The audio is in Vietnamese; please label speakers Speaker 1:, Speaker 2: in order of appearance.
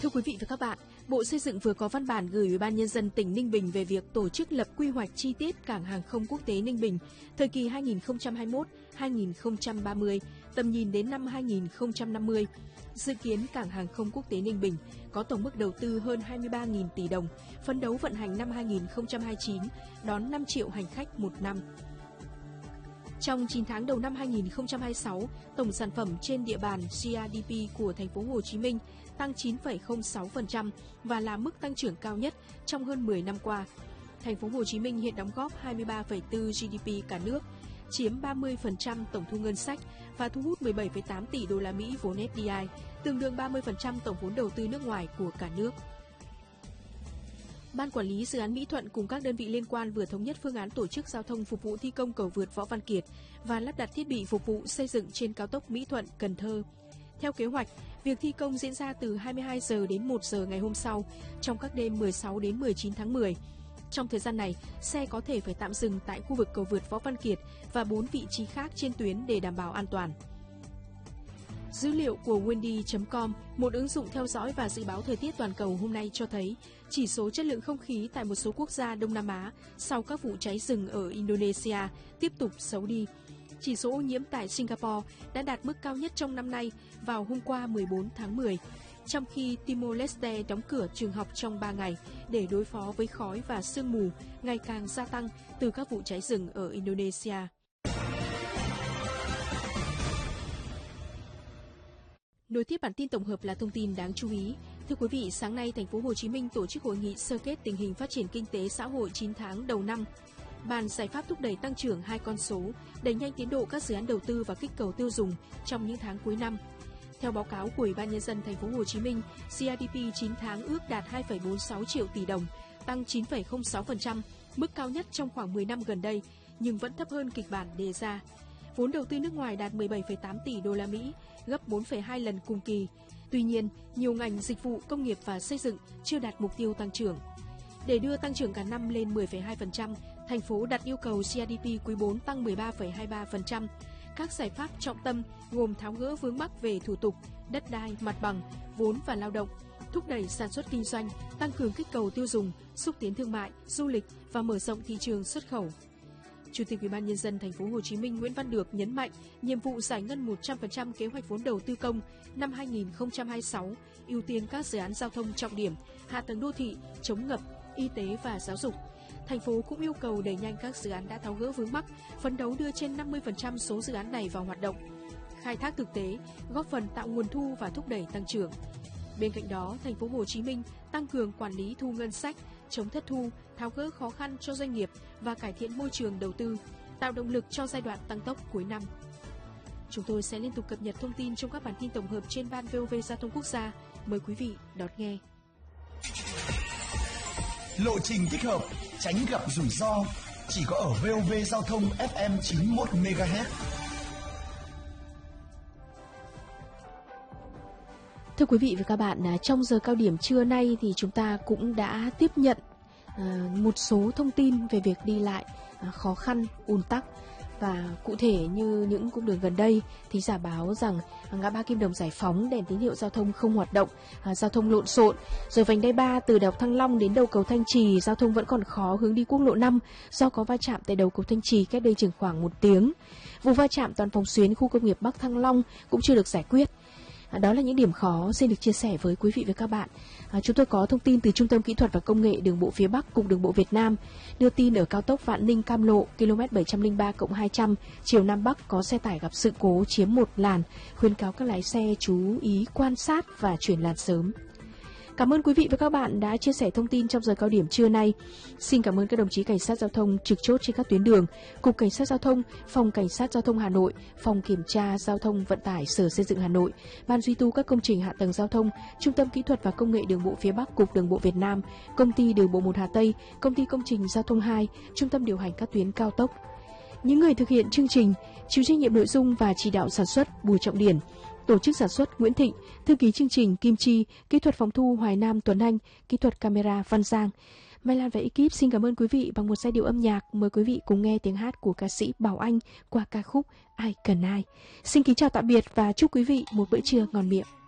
Speaker 1: Thưa quý vị và các bạn, Bộ Xây dựng vừa có văn bản gửi Ủy ban Nhân dân tỉnh Ninh Bình về việc tổ chức lập quy hoạch chi tiết Cảng hàng không quốc tế Ninh Bình thời kỳ 2021-2030, tầm nhìn đến năm 2050. Dự kiến Cảng hàng không quốc tế Ninh Bình có tổng mức đầu tư hơn 23.000 tỷ đồng, phấn đấu vận hành năm 2029, đón 5 triệu hành khách một năm. Trong 9 tháng đầu năm 2026, tổng sản phẩm trên địa bàn GRDP của thành phố Hồ Chí Minh tăng 9,06% và là mức tăng trưởng cao nhất trong hơn 10 năm qua. Thành phố Hồ Chí Minh hiện đóng góp 23,4 GDP cả nước, chiếm 30% tổng thu ngân sách và thu hút 17,8 tỷ đô la Mỹ vốn FDI, tương đương 30% tổng vốn đầu tư nước ngoài của cả nước. Ban quản lý dự án Mỹ Thuận cùng các đơn vị liên quan vừa thống nhất phương án tổ chức giao thông phục vụ thi công cầu vượt Võ Văn Kiệt và lắp đặt thiết bị phục vụ xây dựng trên cao tốc Mỹ Thuận - Cần Thơ. Theo kế hoạch, việc thi công diễn ra từ 22 giờ đến 1 giờ ngày hôm sau, trong các đêm 16 đến 19 tháng 10. Trong thời gian này, xe có thể phải tạm dừng tại khu vực cầu vượt Võ Văn Kiệt và 4 vị trí khác trên tuyến để đảm bảo an toàn. Dữ liệu của Windy.com, một ứng dụng theo dõi và dự báo thời tiết toàn cầu hôm nay cho thấy chỉ số chất lượng không khí tại một số quốc gia Đông Nam Á sau các vụ cháy rừng ở Indonesia tiếp tục xấu đi. Chỉ số ô nhiễm tại Singapore đã đạt mức cao nhất trong năm nay vào hôm qua 14 tháng 10, trong khi Timor-Leste đóng cửa trường học trong 3 ngày để đối phó với khói và sương mù ngày càng gia tăng từ các vụ cháy rừng ở Indonesia. Nối tiếp bản tin tổng hợp là thông tin đáng chú ý. Thưa quý vị, sáng nay thành phố Hồ Chí Minh tổ chức hội nghị sơ kết tình hình phát triển kinh tế xã hội 9 tháng đầu năm. Bàn giải pháp thúc đẩy tăng trưởng 2 con số, đẩy nhanh tiến độ các dự án đầu tư và kích cầu tiêu dùng trong những tháng cuối năm. Theo báo cáo của Ủy ban Nhân dân thành phố Hồ Chí Minh, GRDP 9 tháng ước đạt 2,46 triệu tỷ đồng, tăng 9,06%, mức cao nhất trong khoảng 10 năm gần đây, nhưng vẫn thấp hơn kịch bản đề ra. Vốn đầu tư nước ngoài đạt 17,8 tỷ đô la Mỹ, gấp 4,2 lần cùng kỳ. Tuy nhiên, nhiều ngành dịch vụ, công nghiệp và xây dựng chưa đạt mục tiêu tăng trưởng. Để đưa tăng trưởng cả năm lên 10,2%, thành phố đặt yêu cầu GRDP quý 4 tăng 13,23%. Các giải pháp trọng tâm gồm tháo gỡ vướng mắc về thủ tục, đất đai, mặt bằng, vốn và lao động, thúc đẩy sản xuất kinh doanh, tăng cường kích cầu tiêu dùng, xúc tiến thương mại, du lịch và mở rộng thị trường xuất khẩu. Chủ tịch Ủy ban Nhân dân thành phố Hồ Chí Minh Nguyễn Văn Được nhấn mạnh, nhiệm vụ giải ngân 100% kế hoạch vốn đầu tư công năm 2026, ưu tiên các dự án giao thông trọng điểm, hạ tầng đô thị, chống ngập, y tế và giáo dục. Thành phố cũng yêu cầu đẩy nhanh các dự án đã tháo gỡ vướng mắc, phấn đấu đưa trên 50% số dự án này vào hoạt động, khai thác thực tế, góp phần tạo nguồn thu và thúc đẩy tăng trưởng. Bên cạnh đó, thành phố Hồ Chí Minh tăng cường quản lý thu ngân sách, chống thất thu, tháo gỡ khó khăn cho doanh nghiệp và cải thiện môi trường đầu tư, tạo động lực cho giai đoạn tăng tốc cuối năm. Chúng tôi sẽ liên tục cập nhật thông tin trong các bản tin tổng hợp trên Ban VOV Giao thông Quốc gia. Mời quý vị đón nghe.
Speaker 2: Lộ trình thích hợp, tránh gặp rủi ro, chỉ có ở VOV Giao thông FM 91 MHz.
Speaker 1: Thưa quý vị và các bạn, trong giờ cao điểm trưa nay thì chúng ta cũng đã tiếp nhận một số thông tin về việc đi lại khó khăn, ùn tắc. Và cụ thể như những cung đường gần đây thì giả báo rằng ngã ba Kim Đồng Giải Phóng đèn tín hiệu giao thông không hoạt động, giao thông lộn xộn. Rồi vành đai 3 từ Đại học Thăng Long đến đầu cầu Thanh Trì, giao thông vẫn còn khó hướng đi quốc lộ 5 do có va chạm tại đầu cầu Thanh Trì cách đây chừng khoảng 1 tiếng. Vụ va chạm toàn phòng xuyến khu công nghiệp Bắc Thăng Long cũng chưa được giải quyết. Đó là những điểm khó xin được chia sẻ với quý vị và các bạn. Chúng tôi có thông tin từ Trung tâm Kỹ thuật và Công nghệ Đường bộ phía Bắc, Cục Đường bộ Việt Nam, đưa tin ở cao tốc Vạn Ninh - Cam Lộ, km 703+200, chiều Nam Bắc có xe tải gặp sự cố chiếm một làn, khuyến cáo các lái xe chú ý quan sát và chuyển làn sớm. Cảm ơn quý vị và các bạn đã chia sẻ thông tin trong giờ cao điểm trưa nay. Xin cảm ơn các đồng chí cảnh sát giao thông trực chốt trên các tuyến đường, Cục Cảnh sát giao thông, Phòng Cảnh sát giao thông Hà Nội, Phòng Kiểm tra Giao thông Vận tải Sở Xây dựng Hà Nội, Ban duy tu các công trình hạ tầng giao thông, Trung tâm Kỹ thuật và Công nghệ Đường bộ phía Bắc, Cục Đường bộ Việt Nam, Công ty Đường bộ 1 Hà Tây, Công ty Công trình Giao thông 2, Trung tâm điều hành các tuyến cao tốc. Những người thực hiện chương trình, chịu trách nhiệm nội dung và chỉ đạo sản xuất Bùi Trọng Điển, tổ chức sản xuất Nguyễn Thịnh, thư ký chương trình Kim Chi, kỹ thuật phòng thu Hoài Nam Tuấn Anh, kỹ thuật camera Văn Giang. Mai Lan và ekip xin cảm ơn quý vị bằng một giai điệu âm nhạc. Mời quý vị cùng nghe tiếng hát của ca sĩ Bảo Anh qua ca khúc Ai Cần Ai. Xin kính chào tạm biệt và chúc quý vị một bữa trưa ngon miệng.